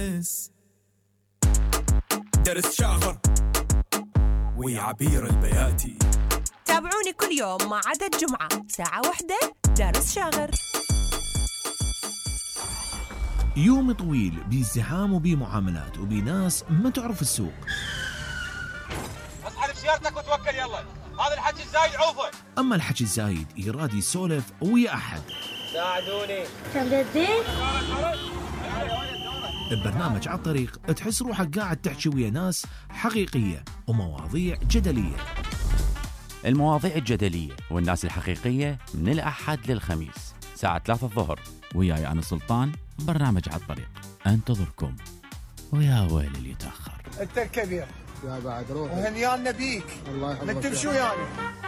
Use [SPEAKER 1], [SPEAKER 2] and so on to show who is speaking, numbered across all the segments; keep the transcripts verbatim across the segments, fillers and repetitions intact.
[SPEAKER 1] درس شاغر ويعبير البياتي.
[SPEAKER 2] تابعوني كل يوم ما عدا الجمعة ساعة واحدة درس شاغر.
[SPEAKER 3] يوم طويل بازدحام وبمعاملات وبناس ما تعرف السوق.
[SPEAKER 4] اصحى سيارتك وتوكل يلا، هذا الحكي الزايد عوفه.
[SPEAKER 3] اما الحكي الزايد يراد يسولف ويا احد.
[SPEAKER 4] ساعدوني.
[SPEAKER 5] تمدين
[SPEAKER 3] ببرنامج على الطريق تحس روحك قاعد تحكي ويا ناس حقيقية ومواضيع جدلية.
[SPEAKER 6] المواضيع الجدلية والناس الحقيقية من الأحد للخميس ساعة ثلاثة الظهر، وياي أنا سلطان. برنامج على الطريق أنتظركم، ويا ويل اللي يتأخر.
[SPEAKER 7] أنت الكبير
[SPEAKER 8] يا بعد روح
[SPEAKER 7] وهنيانا بيك.
[SPEAKER 8] الله يحفظك.
[SPEAKER 7] نكتب شو يعني؟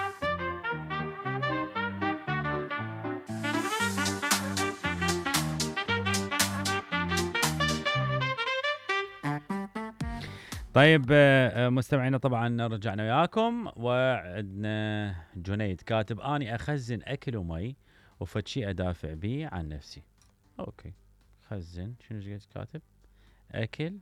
[SPEAKER 9] طيب مستمعينا، طبعا رجعنا وياكم وعندنا جنيد كاتب اني اخزن اكل ومي وفد شيء ادافع بيه عن نفسي. اوكي، خزن شنو ايش كاتب؟ اكل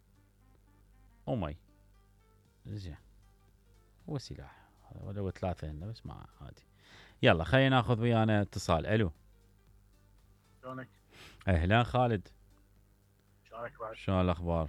[SPEAKER 9] ومي. زين، هو سلاح ولو ثلاثه هنا بس ما عادي. يلا خلينا ناخذ ويانا اتصال. الو،
[SPEAKER 10] شلونك؟
[SPEAKER 9] اهلا خالد،
[SPEAKER 10] شلونك بعد؟
[SPEAKER 9] شلون الاخبار؟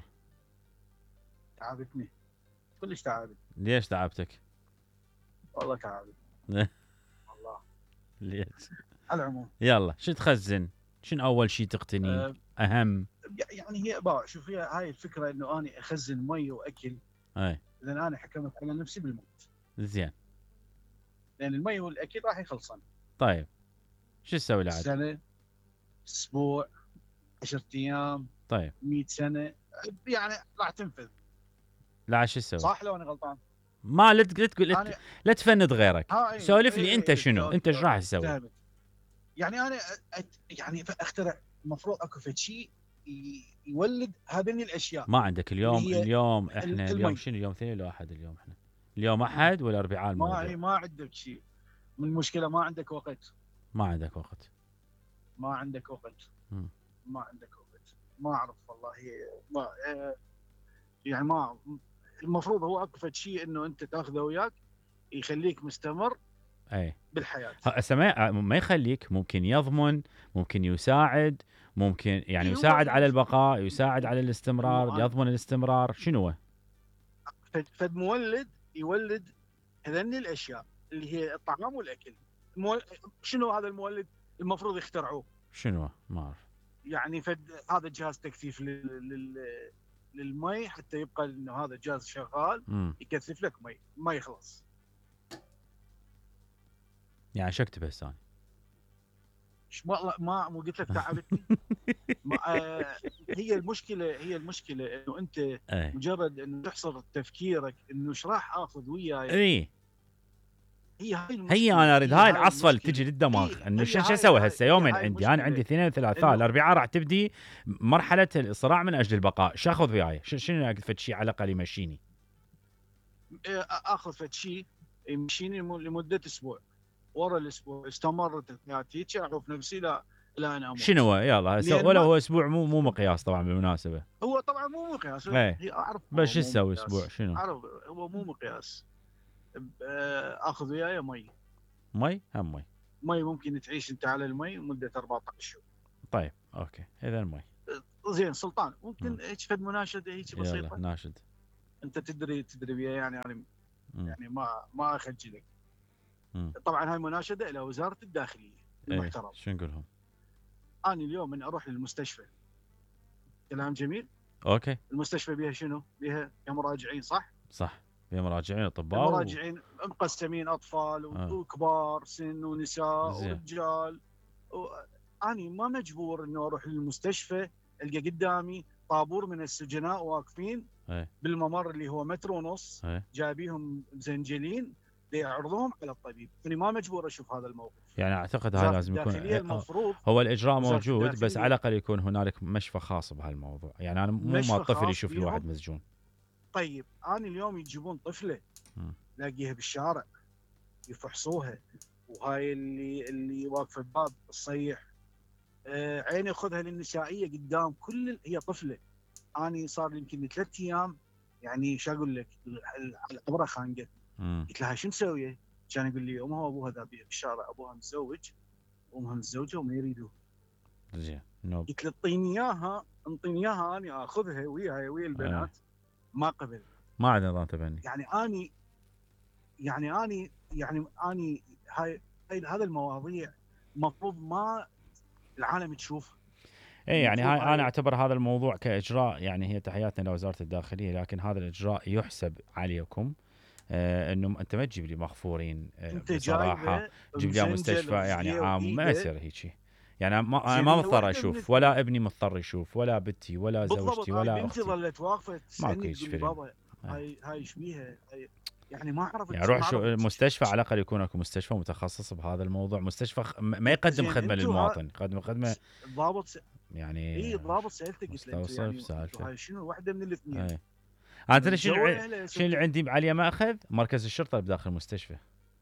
[SPEAKER 10] تعبتني كلش، تعبت.
[SPEAKER 9] ليش تعبتك؟
[SPEAKER 10] والله تعبت والله.
[SPEAKER 9] ليش؟
[SPEAKER 10] على العموم
[SPEAKER 9] يلا شو تخزن؟ شنو اول شيء تقتني؟ أه اهم
[SPEAKER 10] يعني هي باع شوف، هي هاي الفكره انه اني اخزن مي واكل.
[SPEAKER 9] اي
[SPEAKER 10] لان انا حكمت على نفسي بالموت.
[SPEAKER 9] زين،
[SPEAKER 10] لان المي والاكل راح يخلصن.
[SPEAKER 9] طيب شو تسوي لعد؟
[SPEAKER 10] سنه، اسبوع، عشرة ايام،
[SPEAKER 9] طيب
[SPEAKER 10] مئة سنه، يعني راح تنفذ.
[SPEAKER 9] لا شو تسوي؟
[SPEAKER 10] صح لو انا غلطان؟
[SPEAKER 9] ما لا تقول لا,
[SPEAKER 10] أنا...
[SPEAKER 9] لا تفند غيرك.
[SPEAKER 10] ايه
[SPEAKER 9] سولف لي
[SPEAKER 10] ايه
[SPEAKER 9] انت
[SPEAKER 10] ايه
[SPEAKER 9] شنو؟
[SPEAKER 10] ايه
[SPEAKER 9] انت ايش راح تسوي؟
[SPEAKER 10] تهبت. يعني انا أت... يعني اخترع، المفروض اكو فد شيء يولد هذين الاشياء.
[SPEAKER 9] ما عندك اليوم؟ اليوم احنا
[SPEAKER 10] المي.
[SPEAKER 9] اليوم شنو؟ اليوم اثنين ولا احد؟ اليوم احنا اليوم احد ولا اربعاء؟ الموضوع
[SPEAKER 10] ما ما عندك شيء. من المشكله ما عندك وقت.
[SPEAKER 9] ما عندك وقت.
[SPEAKER 10] ما عندك وقت.
[SPEAKER 9] م.
[SPEAKER 10] ما عندك وقت. ما اعرف والله. ما يعني ما المفروض هو اكو فد شيء انه انت تاخذه وياك يخليك مستمر
[SPEAKER 9] اي
[SPEAKER 10] بالحياه.
[SPEAKER 9] هسه ما يخليك، ممكن يضمن، ممكن يساعد، ممكن يعني يساعد على البقاء، يساعد على الاستمرار، يضمن الاستمرار. شنو هو؟
[SPEAKER 10] فد مولد يولد هذني الاشياء اللي هي الطعام والاكل. مول... شنو هذا المولد؟ المفروض يخترعوه.
[SPEAKER 9] شنو؟ ما اعرف.
[SPEAKER 10] يعني فد هذا جهاز تكثيف لل... لل... للمي، حتى يبقى انه هذا جهاز شغال
[SPEAKER 9] م.
[SPEAKER 10] يكثف لك مي ما يخلص.
[SPEAKER 9] يعني شو اكتب هسه انا؟
[SPEAKER 10] والله ما مو قلت لك تعبتني. ما آه هي المشكله هي المشكله انه انت
[SPEAKER 9] أي.
[SPEAKER 10] مجرد انه تحصر تفكيرك انه ايش راح اخذ وياي.
[SPEAKER 9] اي
[SPEAKER 10] هي هاي المشكله.
[SPEAKER 9] هي انا اريد هاي العصفه اللي تجي للدماغ انه شو شو اسوي هسه؟ يومين عندي، انا عندي اثنين وثلاثاء، الاربعاء راح تبدي مرحله الصراع من اجل البقاء. شو اخذ وياي؟ شنو اخذ شيء على الاقل يمشيني؟
[SPEAKER 10] اخذ فد شيء يمشيني لمده اسبوع. ورا الاسبوع استمرت حياتي اشوف نفسي لا لا انا اموت.
[SPEAKER 9] شنو هو؟ يلا ولا هو اسبوع مو مو مقياس طبعا بالمناسبه.
[SPEAKER 10] هو طبعا مو مقياس.
[SPEAKER 9] هي
[SPEAKER 10] اعرف
[SPEAKER 9] بس شو تسوي اسبوع؟ شنو؟
[SPEAKER 10] اعرف هو مو مقياس. اخذ وياي مي.
[SPEAKER 9] مي هم مي.
[SPEAKER 10] مي ممكن تعيش انت على المي مده أربعة عشر شهور.
[SPEAKER 9] طيب اوكي، اذا المي.
[SPEAKER 10] زين سلطان، ممكن هيك فد مناشده هيك بسيطه؟
[SPEAKER 9] يلا ناشد.
[SPEAKER 10] انت تدري تدري بيها يعني يعني, يعني ما ما اخجلك.
[SPEAKER 9] مم.
[SPEAKER 10] طبعا هاي مناشده الى وزاره الداخليه المحترم.
[SPEAKER 9] ايه. شو نقولهم؟
[SPEAKER 10] انا اليوم من اروح للمستشفى، كلام جميل.
[SPEAKER 9] اوكي.
[SPEAKER 10] المستشفى بها شنو؟ بها مراجعين، صح؟
[SPEAKER 9] صح، بها مراجعين اطباء.
[SPEAKER 10] مراجعين و... مقسمين اطفال
[SPEAKER 9] آه.
[SPEAKER 10] وكبار سن ونساء
[SPEAKER 9] زين.
[SPEAKER 10] ورجال. و... انا ما مجبور انه اروح للمستشفى القى قدامي طابور من السجناء واقفين
[SPEAKER 9] ايه.
[SPEAKER 10] بالممر اللي هو متر ونص،
[SPEAKER 9] ايه.
[SPEAKER 10] جايبيهم زنجلين ليعرضوهم على الطبيب. انا ما مجبور اشوف هذا الموقف.
[SPEAKER 9] يعني اعتقد هذا لازم يكون
[SPEAKER 10] المفروض
[SPEAKER 9] هو الاجراء موجود، بس على الاقل يكون هنالك مشفى خاص بهالموضوع. يعني انا مو ما طفل يشوف لي واحد مسجون.
[SPEAKER 10] طيب انا اليوم يجيبون طفله لاقيها بالشارع يفحصوها، وهاي اللي اللي واقفه بباب الصيح، آه عيني خذها للنسائيه قدام كل هي طفله اني صار لي يمكن ثلاث ايام يعني شو اقول لك العبره خانقه.
[SPEAKER 9] امم
[SPEAKER 10] قلت لها شو مسويه؟ كان يقول لي امها وابوها ذا بالشارع، ابوها متزوج وامها متزوجه وما يريدوه.
[SPEAKER 9] زين نوب
[SPEAKER 10] قلت له اعطيني اياها، انطيني اياها اني اخذها وياها ويا البنات. ما قبل.
[SPEAKER 9] ما عندنا نظام تبني.
[SPEAKER 10] يعني اني يعني اني يعني اني هاي هاي هذا المواضيع المفروض ما العالم تشوف.
[SPEAKER 9] اي يعني
[SPEAKER 10] المفروض
[SPEAKER 9] هاي
[SPEAKER 10] هاي-
[SPEAKER 9] انا اعتبر هذا الموضوع كاجراء، يعني هي تحياتنا لوزاره الداخليه، لكن هذا الاجراء يحسب عليكم. آه انه انت ما تجيب لي مغفورين آه
[SPEAKER 10] انت
[SPEAKER 9] بصراحه،
[SPEAKER 10] جايبه
[SPEAKER 9] تجيب لي
[SPEAKER 10] مزنجل
[SPEAKER 9] مستشفى يعني
[SPEAKER 10] وزيه
[SPEAKER 9] عام، ما
[SPEAKER 10] وإيده.
[SPEAKER 9] يصير هيك. يعني ما انا
[SPEAKER 10] زين
[SPEAKER 9] ما
[SPEAKER 10] هي
[SPEAKER 9] مضطر
[SPEAKER 10] واحدة
[SPEAKER 9] اشوف،
[SPEAKER 10] من
[SPEAKER 9] ولا ابني مضطر يشوف، ولا بنتي ولا
[SPEAKER 10] بالضبط.
[SPEAKER 9] زوجتي
[SPEAKER 10] هاي
[SPEAKER 9] ولا
[SPEAKER 10] بنتي
[SPEAKER 9] اختي.
[SPEAKER 10] ظلت واقفه تسالني تقول لي
[SPEAKER 9] يشفرين.
[SPEAKER 10] بابا هاي هاي ايش بيها؟ هاي يعني ما عرفت.
[SPEAKER 9] يعني روح
[SPEAKER 10] ما
[SPEAKER 9] شو
[SPEAKER 10] عرفت.
[SPEAKER 9] المستشفى، على الاقل يكون اكو مستشفى متخصص بهذا الموضوع، مستشفى خ- ما يقدم
[SPEAKER 10] زين
[SPEAKER 9] خدمه
[SPEAKER 10] انتو
[SPEAKER 9] للمواطن، يقدم خدمه
[SPEAKER 10] الضابط س...
[SPEAKER 9] يعني
[SPEAKER 10] اي الضابط سالته قلت له انتو
[SPEAKER 9] مستوصف
[SPEAKER 10] يعني
[SPEAKER 9] سالفه.
[SPEAKER 10] انتو هاي شنو واحده من الاثنين؟
[SPEAKER 9] اي انا تدري شنو
[SPEAKER 10] الجو
[SPEAKER 9] الع-
[SPEAKER 10] أهله
[SPEAKER 9] شنو اللي
[SPEAKER 10] ستة.
[SPEAKER 9] عندي عليه ماخذ؟ مركز الشرطه اللي بداخل المستشفى.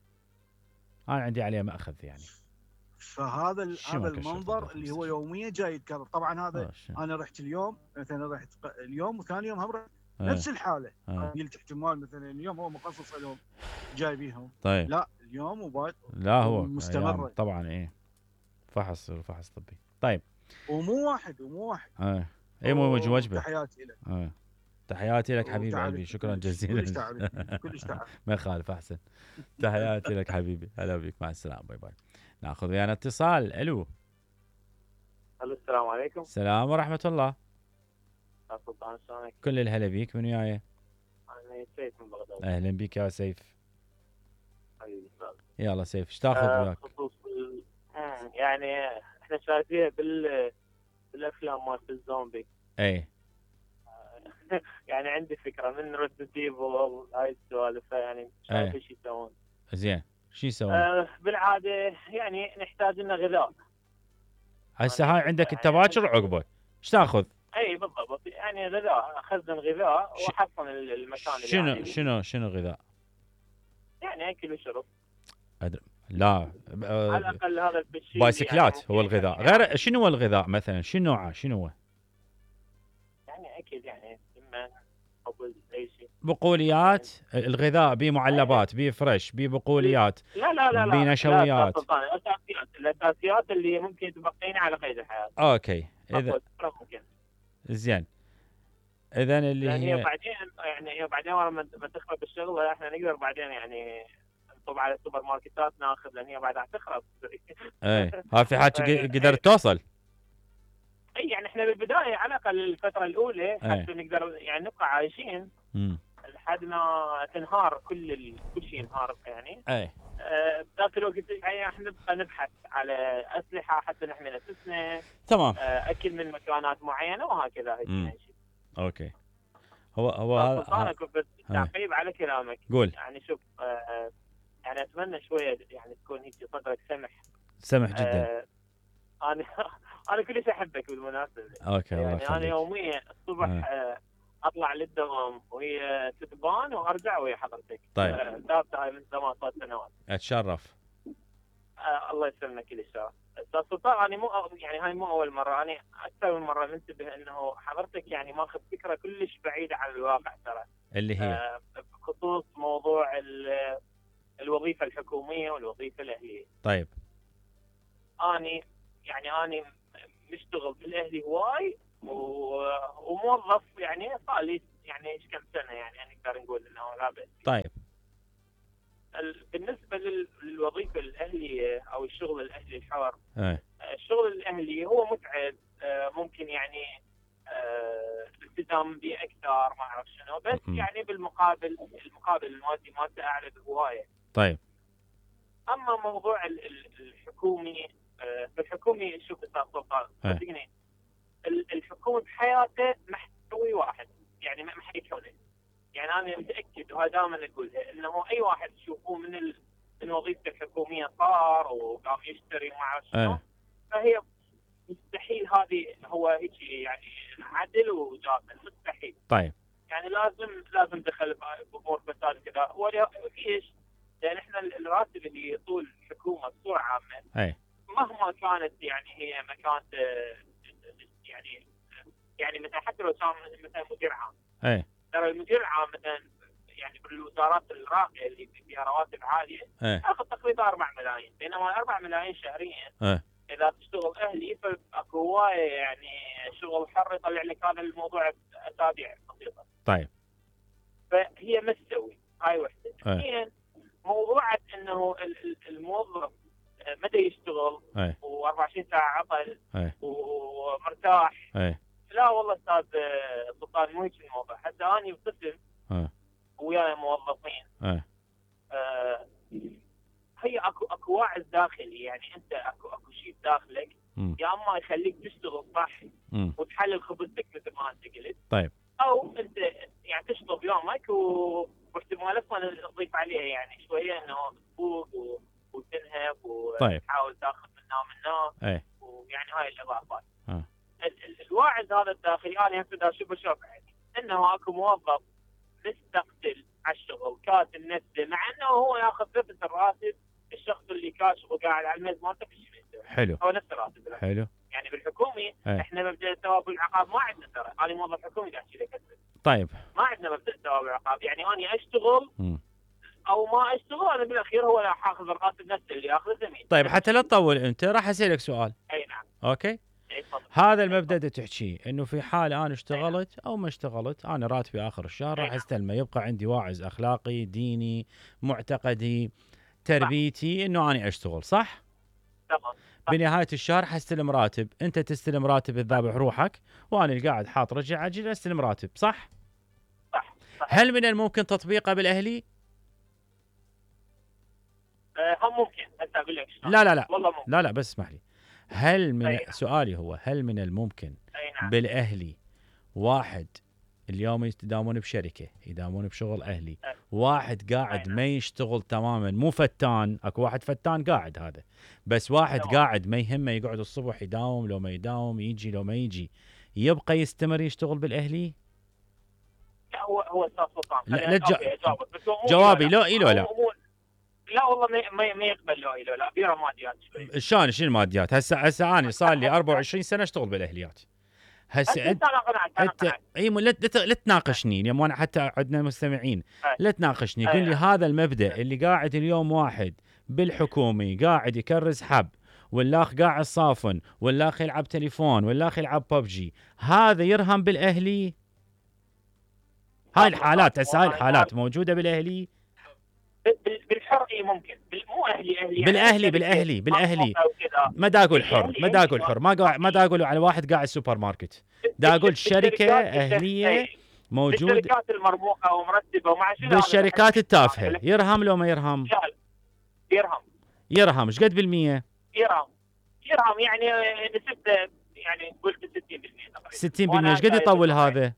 [SPEAKER 9] انا عندي عليه ماخذ يعني.
[SPEAKER 10] فهذا ال-
[SPEAKER 9] شو
[SPEAKER 10] هذا
[SPEAKER 9] مركز شرطة
[SPEAKER 10] المنظر
[SPEAKER 9] داخل
[SPEAKER 10] اللي هو
[SPEAKER 9] المستشفى؟
[SPEAKER 10] يوميا جاي يتكرر. طبعا هذا
[SPEAKER 9] آه، شو.
[SPEAKER 10] انا رحت اليوم مثلا، رحت ق- اليوم وثاني يوم هم رحت
[SPEAKER 9] آه،
[SPEAKER 10] نفس الحاله.
[SPEAKER 9] آه.
[SPEAKER 10] قلت احتمال مثلا اليوم هو مخصص لهم جاي بيهم،
[SPEAKER 9] طيب
[SPEAKER 10] لا اليوم وبعد
[SPEAKER 9] لا هو
[SPEAKER 10] مستمرة.
[SPEAKER 9] أيام طبعا ايه فحص فحص طبي. طيب
[SPEAKER 10] ومو واحد ومو واحد.
[SPEAKER 9] اه اي مو وجه وجبه.
[SPEAKER 10] تحياتي لك.
[SPEAKER 9] اه تحياتي لك حبيبي
[SPEAKER 10] وتعب
[SPEAKER 9] قلبي، شكرا
[SPEAKER 10] كلش-
[SPEAKER 9] جزيلا.
[SPEAKER 10] كلش تعب كلش تعب.
[SPEAKER 9] ما يخالف احسن. تحياتي لك حبيبي، هلا بك، مع السلامه، باي باي. ناخذ ويانا اتصال. الو
[SPEAKER 5] الو السلام عليكم.
[SPEAKER 9] السلام ورحمه الله.
[SPEAKER 5] يا سلطان شلونك؟
[SPEAKER 9] كل الهلا بيك، من وياي؟
[SPEAKER 5] انا سيف من بغداد.
[SPEAKER 9] اهلا بك يا سيف.
[SPEAKER 5] حبيبي استاذ.
[SPEAKER 9] يلا سيف ايش تاخذ
[SPEAKER 5] آه،
[SPEAKER 9] وياك؟
[SPEAKER 5] بخصوص ال- مم، يعني احنا شايفينها بال بالافلام مالت الزومبي.
[SPEAKER 9] اي
[SPEAKER 5] يعني عندي فكره من ريزدنت ايفل هاي السوالف، يعني شايف ايش يسوون.
[SPEAKER 9] زين شو يسوون؟
[SPEAKER 5] آه بالعاده يعني نحتاج لنا غذاء.
[SPEAKER 9] هسه هاي عندك التباشر وعقبه ايش تاخذ؟
[SPEAKER 5] اي بالضبط، يعني غذاء، اخزن غذاء
[SPEAKER 9] ش-
[SPEAKER 5] واحصن ال- المكان اللي
[SPEAKER 9] شنو
[SPEAKER 5] عندي.
[SPEAKER 9] شنو شنو غذاء؟
[SPEAKER 5] يعني اكل وشرب
[SPEAKER 9] لا
[SPEAKER 5] على
[SPEAKER 9] آه
[SPEAKER 5] الاقل. هذا الشيء
[SPEAKER 9] بايسكلات
[SPEAKER 5] يعني
[SPEAKER 9] هو
[SPEAKER 5] ممكن
[SPEAKER 9] الغذاء.
[SPEAKER 5] يعني-
[SPEAKER 9] غير شنو هو الغذاء مثلا؟ شنو نوعه؟ شنو هو؟
[SPEAKER 5] يعني اكل يعني سمن خبز اي شيء.
[SPEAKER 9] بقوليات؟ الغذاء بيه معلبات، بيه فريش، بيه بقوليات،
[SPEAKER 5] لا لا لا لا
[SPEAKER 9] بيه نشويات.
[SPEAKER 5] لا سلطان، الاساسيات الاساسيات اللي ممكن تبقينا على قيد الحياه.
[SPEAKER 9] اوكي اذا
[SPEAKER 5] أقوى ممكن.
[SPEAKER 9] زين اذا اللي
[SPEAKER 5] لان هي
[SPEAKER 9] هي
[SPEAKER 5] بعدين يعني هي بعدين ورا ما ما تخرب الشغل احنا نقدر بعدين يعني نطب على السوبر ماركتات ناخذ، لان هي بعدها تخرب.
[SPEAKER 9] اي ها في حاجه قدرت توصل.
[SPEAKER 5] اي يعني احنا بالبدايه على الاقل الفتره الاولى حتى نقدر يعني نبقى عايشين
[SPEAKER 9] امم
[SPEAKER 5] لحد ما تنهار كل ال... كل شيء ينهار يعني.
[SPEAKER 9] اي
[SPEAKER 5] آه، بذاك الوقت يعني احنا نبقى نبحث على اسلحه حتى نحمي نفسنا،
[SPEAKER 9] تمام.
[SPEAKER 5] آه، اكل من مكانات معينه وهكذا.
[SPEAKER 9] مم.
[SPEAKER 5] هيك شيء.
[SPEAKER 9] اوكي هو هو هذا
[SPEAKER 5] انا كنت بس
[SPEAKER 9] ها.
[SPEAKER 5] تعقيب على كلامك.
[SPEAKER 9] قول.
[SPEAKER 5] يعني شوف آه، آه، يعني اتمنى شويه يعني تكون هيك صدرك سمح.
[SPEAKER 9] سمح جدا.
[SPEAKER 5] آه، انا انا كلش احبك بالمناسبه.
[SPEAKER 9] اوكي الله
[SPEAKER 5] يعني انا
[SPEAKER 9] يخليك.
[SPEAKER 5] يوميا الصبح آه، اطلع للدوام وهي تتبان وارجع ويا حضرتك.
[SPEAKER 9] طيب.
[SPEAKER 5] آه، ثابته هاي من زمان صار سنوات.
[SPEAKER 9] اتشرف.
[SPEAKER 5] آه الله يسلمك كل الشرف. استاذ سلطان انا مو يعني هاي مو اول مره، انا اكثر من مره منتبه انه حضرتك يعني ماخذ فكره كلش بعيده عن الواقع ترى.
[SPEAKER 9] اللي هي
[SPEAKER 5] آه بخصوص موضوع ال- الوظيفه الحكوميه والوظيفه الاهليه.
[SPEAKER 9] طيب
[SPEAKER 5] اني يعني اني مشتغل بالاهلي هواي و- وموظف يعني صار لي يعني ايش كم سنه، يعني نقدر نقول انه لا بأس.
[SPEAKER 9] طيب
[SPEAKER 5] ال- بالنسبه لل- للوظيفه الاهليه او الشغل الاهلي الحر،
[SPEAKER 9] ايه
[SPEAKER 5] الشغل الاهلي هو متعب، آه، ممكن يعني آه، الالتزام به اكثر ما اعرف شنو، بس
[SPEAKER 9] م-م.
[SPEAKER 5] يعني بالمقابل المقابل المادي مالته اعلى بهوايه.
[SPEAKER 9] طيب
[SPEAKER 5] اما موضوع ال- ال- الحكومي، آه، الحكومي شوف استاذ سلطان
[SPEAKER 9] إيه.
[SPEAKER 5] صدقني ال- الحكومي بحياته محتوي واحد، يعني ما حيكونه. يعني انا متاكد وهذا دائما اقولها انه اي واحد تشوفوه من ال... من وظيفته الحكوميه صار وقام يشتري وما اعرف شنو،
[SPEAKER 9] ايه
[SPEAKER 5] فهي مستحيل هذه هو هيك يعني عدل وجاهل، مستحيل.
[SPEAKER 9] طيب
[SPEAKER 5] يعني لازم لازم دخل بامور فساد كذا. وليش؟ لان احنا الراتب اللي يطول الحكومه بصوره عامه
[SPEAKER 9] ايه
[SPEAKER 5] مهما كانت يعني هي مكان يعني يعني مثلا حتى لو كان مثلا مدير عام،
[SPEAKER 9] اي
[SPEAKER 5] ترى المدير العام مثلا يعني بالوزارات الراقيه اللي فيها رواتب عاليه
[SPEAKER 9] اي
[SPEAKER 5] ياخذ تقريبا أربعة ملايين، بينما أربعة ملايين شهريا
[SPEAKER 9] اي
[SPEAKER 5] اذا تشتغل اهلي فاكو هوايه يعني شغل حر يطلع لك هذا الموضوع اسابيع بسيطه.
[SPEAKER 9] طيب
[SPEAKER 5] فهي ما تسوي هاي وحده.
[SPEAKER 9] اي
[SPEAKER 5] اثنين موضوع انه ال- ال- الموظف متى يشتغل
[SPEAKER 9] اي
[SPEAKER 5] وأربعة وعشرين ساعه عطل
[SPEAKER 9] اي
[SPEAKER 5] ومرتاح.
[SPEAKER 9] اي
[SPEAKER 5] لا والله استاذ سلطان مو هيك الموضوع، حتى اني بقسم
[SPEAKER 9] اي
[SPEAKER 5] وياي موظفين
[SPEAKER 9] اي
[SPEAKER 5] آه هي اكو اكو واعظ داخلي، يعني انت اكو اكو شيء بداخلك
[SPEAKER 9] مم.
[SPEAKER 5] يا اما يخليك تشتغل صح
[SPEAKER 9] مم.
[SPEAKER 5] وتحلل خبزتك مثل ما انت قلت،
[SPEAKER 9] طيب
[SPEAKER 5] او انت يعني تشطب يومك و... واحتمال اصلا تضيف عليها يعني شويه انه تفوق و... وتنهك
[SPEAKER 9] طيب.
[SPEAKER 5] وتحاول تاخذ من نوم النوم
[SPEAKER 9] اي
[SPEAKER 5] ويعني هاي الاضافات.
[SPEAKER 9] آه.
[SPEAKER 5] ال- ال- الواعظ هذا الداخلي انا هسه دا اشوف اشوف يعني انه اكو موظف مستقتل على الشغل كاتب نفسه، مع انه هو ياخذ نفس الراتب الشخص اللي كاشف وقاعد على الميز مالته في الشيء
[SPEAKER 9] حلو
[SPEAKER 5] هو نفس الراتب له.
[SPEAKER 9] حلو
[SPEAKER 5] يعني بالحكومي
[SPEAKER 9] اي
[SPEAKER 5] احنا مبدا الثواب والعقاب ما عندنا، ترى انا موظف حكومي قاعد احكي لك هسه.
[SPEAKER 9] طيب
[SPEAKER 5] ما عندنا مبدا الثواب والعقاب، يعني انا اشتغل
[SPEAKER 9] مم.
[SPEAKER 5] او ما اشتغل انا بالاخير هو راح اخذ الراتب نفسه اللي ياخذه زميلي.
[SPEAKER 9] طيب حتى لا تطول انت راح اسالك سؤال.
[SPEAKER 5] اي نعم.
[SPEAKER 9] اوكي
[SPEAKER 5] اي تفضل.
[SPEAKER 9] هذا المبدا اللي تحكيه انه في حال انا اشتغلت او ما اشتغلت انا راتبي اخر الشهر راح استلمه، يبقى عندي واعظ اخلاقي ديني معتقدي تربيتي انه انا اشتغل صح؟
[SPEAKER 5] تمام.
[SPEAKER 9] بنهايه الشهر حستلم راتب، انت تستلم راتب تذابح روحك وانا اللي قاعد حاط رجع عجل استلم راتب صح؟
[SPEAKER 5] صح. صح.
[SPEAKER 9] هل من الممكن تطبيقه بالاهلي؟
[SPEAKER 5] آه هم ممكن هسه اقول لك شلون.
[SPEAKER 9] لا لا لا
[SPEAKER 5] والله ممكن.
[SPEAKER 9] لا لا بس اسمح لي. هل من
[SPEAKER 5] أي نعم.
[SPEAKER 9] سؤالي هو هل من الممكن
[SPEAKER 5] اي نعم.
[SPEAKER 9] بالاهلي واحد اليوم يداومون بشركه يداومون بشغل اهلي،
[SPEAKER 5] أي.
[SPEAKER 9] واحد قاعد
[SPEAKER 5] نعم.
[SPEAKER 9] ما يشتغل تماما مو فتان، اكو واحد فتان قاعد هذا، بس واحد
[SPEAKER 5] تمام.
[SPEAKER 9] قاعد ما يهمه يقعد الصبح يداوم لو ما يداوم يجي لو ما يجي، يبقى يستمر يشتغل بالاهلي؟
[SPEAKER 5] لا هو هو استاذ سلطان
[SPEAKER 9] لا،
[SPEAKER 5] خليني-
[SPEAKER 9] لا تجا-
[SPEAKER 5] أوكي، أجاوبك، بس هو مو
[SPEAKER 9] جوابي
[SPEAKER 5] إيلو
[SPEAKER 9] لا إيلو لا.
[SPEAKER 5] مو- مو- لا والله ما ما ما يقبل له إيلو لا بيرة ماديات شوي.
[SPEAKER 9] شلون شنو الماديات؟ هسه هسه انا صار لي أربعة وعشرين سنه اشتغل بالاهليات. هسه
[SPEAKER 5] انت انا قنعت انا
[SPEAKER 9] انت
[SPEAKER 5] قنعت.
[SPEAKER 9] اي مو- لا لا- لا تناقشني اليوم انا حتى عندنا مستمعين
[SPEAKER 5] أي.
[SPEAKER 9] لا تناقشني
[SPEAKER 5] أي
[SPEAKER 9] قل لي
[SPEAKER 5] نعم.
[SPEAKER 9] هذا المبدا اللي قاعد اليوم واحد بالحكومي قاعد يكرز حب والاخ قاعد صافن والاخ يلعب تليفون والاخ يلعب ببجي، هذا يرهم بالاهلي؟ هاي الحالات هسه هاي الحالات موجوده بالاهلي؟
[SPEAKER 5] بال- بالحر اي ممكن بال- مو اهلي اهلي يعني
[SPEAKER 9] بالاهلي
[SPEAKER 5] شركة
[SPEAKER 9] بالاهلي بالاهلي
[SPEAKER 5] منطقة وكذا.
[SPEAKER 9] ما دا اقول حر ما دا اقول
[SPEAKER 5] بالأهلي
[SPEAKER 9] حر ما قا- ما دا اقول على واحد قاعد سوبر ماركت، دا اقول شركه
[SPEAKER 5] بالشركات
[SPEAKER 9] اهليه
[SPEAKER 5] إيه.
[SPEAKER 9] موجود
[SPEAKER 5] بالشركات المرموقه ومرتبه ومع شنو هذا
[SPEAKER 9] بالشركات
[SPEAKER 5] الحكي؟
[SPEAKER 9] التافهه، يرهم لو ما يرهم؟
[SPEAKER 5] لا، يرهم
[SPEAKER 9] يرهم ايش قد بالمية؟
[SPEAKER 5] يرهم يرهم يعني نسبته يعني قلت ستين بالمية تقريبا.
[SPEAKER 9] ستين بالمية
[SPEAKER 5] وأنا
[SPEAKER 9] ايش قد
[SPEAKER 5] شايف
[SPEAKER 9] يطول
[SPEAKER 5] إنه-
[SPEAKER 9] هذا؟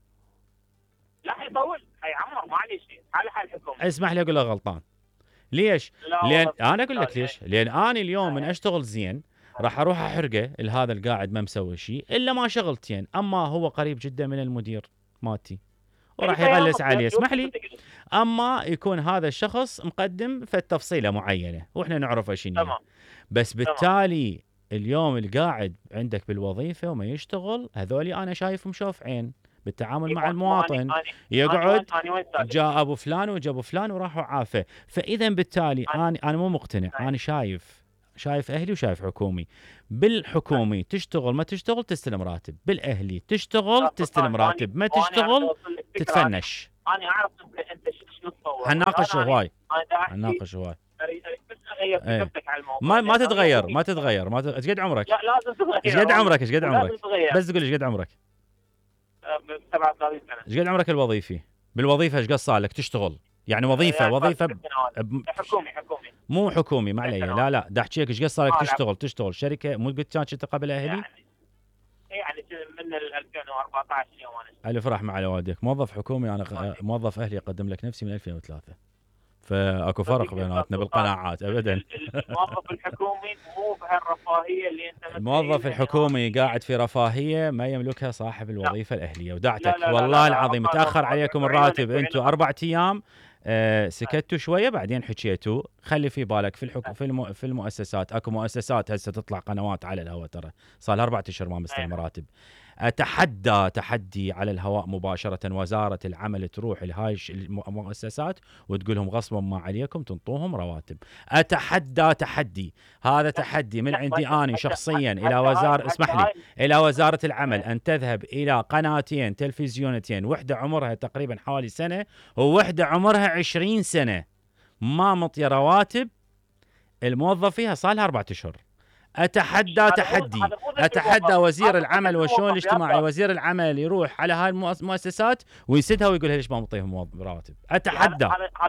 [SPEAKER 5] لا حيطول حيعمر ما عليه شيء، على حال الحكومه.
[SPEAKER 9] اسمح لي اقول لك غلطان. ليش؟
[SPEAKER 5] لا
[SPEAKER 9] لان
[SPEAKER 5] والله.
[SPEAKER 9] انا اقول لك ليش؟ لان انا اليوم من اشتغل زين راح اروح احرقه لهذا القاعد ما مسوي شيء الا ما شغلتين، اما هو قريب جدا من المدير مالتي وراح
[SPEAKER 5] إيه،
[SPEAKER 9] يغلس
[SPEAKER 5] يا
[SPEAKER 9] عليه،
[SPEAKER 5] رب،
[SPEAKER 9] اسمح لي.
[SPEAKER 5] تقدر.
[SPEAKER 9] اما يكون هذا الشخص مقدم في التفصيله معينه واحنا نعرفها شنو هي.
[SPEAKER 5] تمام.
[SPEAKER 9] بس بالتالي اليوم القاعد عندك بالوظيفه وما يشتغل هذولي انا شايفهم شوف عين بالتعامل مع المواطن، يقعد جاء ابو فلان وجا ابو فلان وراحوا عافه، فاذا بالتالي انا انا مو مقتنع، انا شايف شايف اهلي وشايف حكومي. بالحكومي تشتغل ما تشتغل تستلم راتب، بالاهلي تشتغل تستلم راتب، ما تشتغل تتفنش.
[SPEAKER 5] انا اعرف انت انت شنو تصور.
[SPEAKER 9] هنناقش هواي
[SPEAKER 5] انا دا احكي
[SPEAKER 9] هنناقش هواي
[SPEAKER 5] اريد أريد بس اغير
[SPEAKER 9] إيه.
[SPEAKER 5] فكرتك على الموضوع.
[SPEAKER 9] ما ما
[SPEAKER 5] لأن
[SPEAKER 9] تتغير
[SPEAKER 5] أنا-
[SPEAKER 9] ما تتغير ما ايش قد عمرك؟
[SPEAKER 5] لا لازم تغير.
[SPEAKER 9] ايش قد عمرك ايش قد عمرك؟
[SPEAKER 5] لازم تغير.
[SPEAKER 9] بس تقول ايش قد عمرك؟
[SPEAKER 5] آه، سبعة وثلاثين سنه.
[SPEAKER 9] ايش قد عمرك الوظيفي؟ بالوظيفه ايش قد صار لك تشتغل؟ يعني وظيفه
[SPEAKER 5] يعني
[SPEAKER 9] وظيفه
[SPEAKER 5] ست سنوات.
[SPEAKER 9] ب-
[SPEAKER 5] حكومي حكومي
[SPEAKER 9] مو حكومي ما علي، لا لا دا احكي لك ايش قد صار لك
[SPEAKER 5] آه، لا.
[SPEAKER 9] تشتغل تشتغل شركه مو قلت كان شي قبل اهلي؟
[SPEAKER 5] يعني يعني من ال ألفين وأربعة عشر يوم انا
[SPEAKER 9] الف رحمه على والديك، موظف حكومي انا غ- موظف اهلي اقدم لك نفسي من ألفين وثلاثة، فاكو فرق بيناتنا بالقناعات ابدا.
[SPEAKER 5] الموظف الحكومي مو بهالرفاهيه اللي انت متخيلها.
[SPEAKER 9] الموظف الحكومي قاعد في رفاهيه ما يملكها صاحب الوظيفه الاهليه، ودعتك
[SPEAKER 5] لا لا لا
[SPEAKER 9] والله
[SPEAKER 5] لا،
[SPEAKER 9] العظيم
[SPEAKER 5] لا،
[SPEAKER 9] متاخر
[SPEAKER 5] لا،
[SPEAKER 9] عليكم
[SPEAKER 5] لا،
[SPEAKER 9] الراتب
[SPEAKER 5] لا، لا،
[SPEAKER 9] انتم
[SPEAKER 5] لا.
[SPEAKER 9] اربع ايام آه سكتوا شويه بعدين حكيتوا. خلي في بالك في الحكم في الم... في المؤسسات اكو مؤسسات هسه تطلع قنوات على الهواء، ترى صار لها اربع اشهر ما مستلم
[SPEAKER 5] أيه.
[SPEAKER 9] راتب. أتحدى تحدي على الهواء مباشرة وزارة العمل تروح لهاي المؤسسات وتقول لهم غصبا ما عليكم تنطوهم رواتب. أتحدى تحدي، هذا تحدي من عندي أنا شخصيا إلى وزارة، اسمح لي، إلى وزارة العمل أن تذهب إلى قناتين تلفزيونتين، وحدة عمرها تقريبا حوالي سنة ووحدة عمرها عشرين سنة ما مطية رواتب الموظف فيها صار لها أربعة أشهر. أتحدى تحدي، أتحدى وزير العمل والشؤون الاجتماعي، وزير العمل يروح على هاي المؤسسات ويسدها ويقول ليش ما مطيهم رواتب. أتحدى.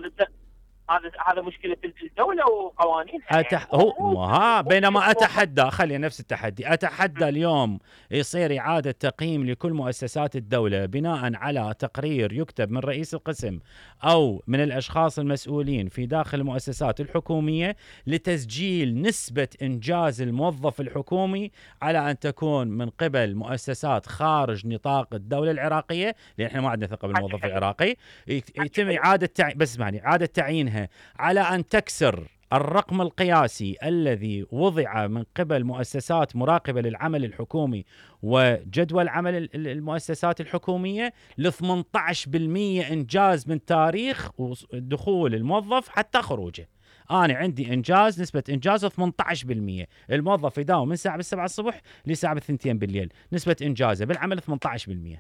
[SPEAKER 5] هذا هذا مشكلة الدولة وقوانينها.
[SPEAKER 9] أتح... هو ها بينما أتحدى، خلي نفس التحدي، أتحدى اليوم يصير إعادة تقييم لكل مؤسسات الدولة بناء على تقرير يكتب من رئيس القسم أو من الأشخاص المسؤولين في داخل المؤسسات الحكومية لتسجيل نسبة إنجاز الموظف الحكومي على أن تكون من قبل مؤسسات خارج نطاق الدولة العراقية، لأن إحنا ما عندنا ثقة بالموظف العراقي. يتم إعادة تع... بس معني إعادة تعيينها على أن تكسر الرقم القياسي الذي وضع من قبل مؤسسات مراقبة للعمل الحكومي وجدول عمل المؤسسات الحكومية ل ثمانية عشر بالمئة إنجاز من تاريخ دخول الموظف حتى خروجه. أنا عندي إنجاز، نسبة إنجاز ثمانية عشر بالمئة، الموظف يداوم من ساعة بالسبعة الصبح لساعة بالثنتين بالليل، نسبة إنجازه بالعمل ثمانية عشر بالمئة.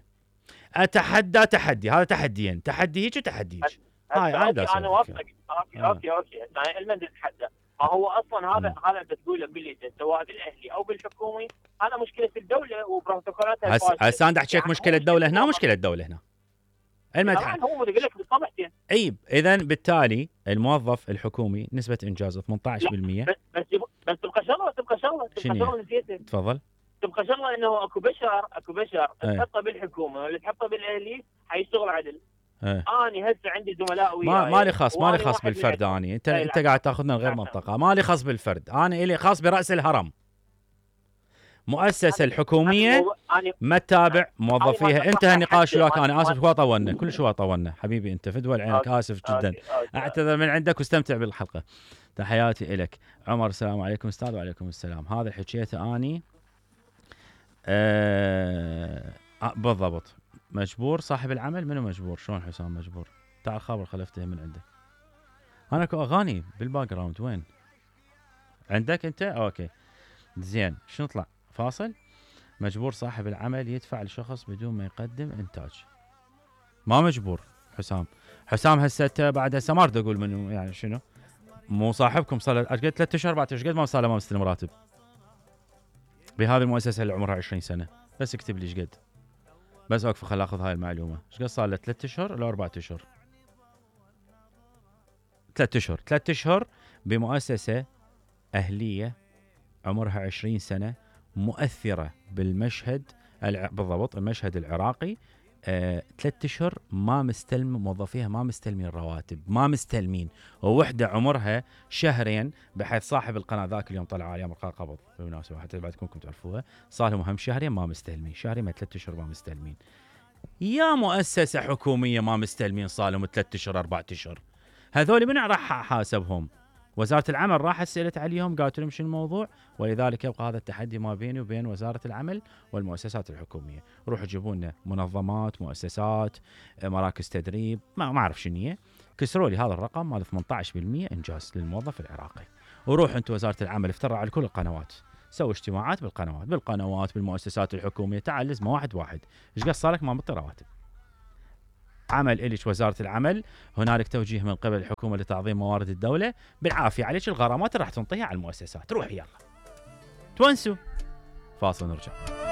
[SPEAKER 9] أتحدى تحدي، هذا تحديين، تحدي هيك وتحدي هيك. هاي
[SPEAKER 5] أوكي أنا وافقك. أوكي
[SPEAKER 9] آه.
[SPEAKER 5] أوكي أوكي أنا المن تتحدى، ما هو أصلا هذا هذا بتقوله باللي سواء بالأهلي أو بالحكومي، هذا مشكلة الدولة وبروتوكولاتها.
[SPEAKER 9] هسه أنا أحكي لك مشكلة الدولة هنا، مشكلة الدولة هنا.
[SPEAKER 5] المدح هو يقول لك بالطبعتين.
[SPEAKER 9] أي إذا بالتالي الموظف الحكومي نسبة إنجازه ثمانية عشر بالمئة.
[SPEAKER 5] بس بس بس تبقى شغلة تبقى شغلة تبقى شغلة نسيتها.
[SPEAKER 9] تفضل.
[SPEAKER 5] تبقى شغلة إنه أكو بشر أكو بشر تحطه بالحكومة ولا تحطه بالأهلي حيشتغل عدل.
[SPEAKER 9] أه.
[SPEAKER 5] أنا هسه عندي زملاء وياي
[SPEAKER 9] ما مالي خاص مالي خاص بالفرد. أني أنت أنت قاعد تاخذنا غير منطقة. مالي خاص بالفرد، أنا إلي خاص برأس الهرم. مؤسسة الحكومية ما تتابع موظفيها. انتهى النقاش وياك، أنا آسف شوي طولنا، كل شوي طولنا حبيبي، أنت فدوى عينك، آسف جدا، أعتذر من عندك واستمتع بالحلقة. تحياتي إلك عمر. السلام عليكم أستاذ. وعليكم السلام. هذا حكيته أني أه... بالضبط. مجبور صاحب العمل، منو مجبور؟ شلون حسام مجبور؟ تعال خابر خلفته من عندك. انا اكو اغاني بالباك جراوند، وين عندك انت؟ اوكي زين. شو نطلع فاصل؟ مجبور صاحب العمل يدفع لشخص بدون ما يقدم انتاج. ما مجبور حسام. حسام هسه بعد هسه ما اريد اقول منو يعني شنو، مو صاحبكم صار له قد ثلاث اشهر أربعة اشهر قد ما صار له ما مستلم راتب بهذه المؤسسه اللي عمرها عشرين سنه. بس اكتب لي ايش قد، بس اوقف خل اخذ هاي المعلومه. ايش قد صار له؟ ثلاث اشهر ولا أربعة اشهر؟ ثلاث اشهر. ثلاث اشهر بمؤسسه اهليه عمرها عشرين سنه، مؤثره بالمشهد الع... بالضبط المشهد العراقي. آه، ثلاث اشهر ما مستلم موظفيها، ما مستلمين رواتب، ما مستلمين. ووحده عمرها شهرين، بحيث صاحب القناه ذاك اليوم طلع عليها مرقاه قبض بالمناسبه حتى بعدكم كنتم تعرفوها، صار لهم هم شهرين ما مستلمين، شهرين ما ثلاث اشهر ما مستلمين. يا مؤسسه حكوميه ما مستلمين صار لهم ثلاث اشهر أربعة اشهر، هذول من راح حاسبهم؟ وزارة العمل راحت سألت عليهم قالت لهم شنو الموضوع، ولذلك يبقى هذا التحدي ما بيني وبين وزارة العمل والمؤسسات الحكومية. روحوا جيبوا لنا منظمات، مؤسسات، مراكز تدريب، ما ما اعرف شنو هي، كسروا لي هذا الرقم مال ثمانية عشر بالمئة انجاز للموظف العراقي. وروح انت وزارة العمل افتروا على كل القنوات، سووا اجتماعات بالقنوات بالقنوات بالمؤسسات الحكومية، تعال لزمه واحد واحد ايش قد صار لك ما مطي رواتب. عمل إليش وزارة العمل، هنالك توجيه من قبل الحكومة لتعظيم موارد الدولة، بالعافية عليك الغرامات اللي راح تنطيها على المؤسسات. روح يلا تونسوا. فاصل نرجع.